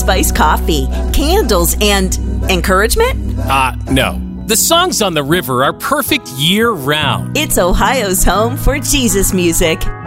spiced coffee, candles, and encouragement? No. The songs on the river are perfect year-round. It's Ohio's home for Jesus music.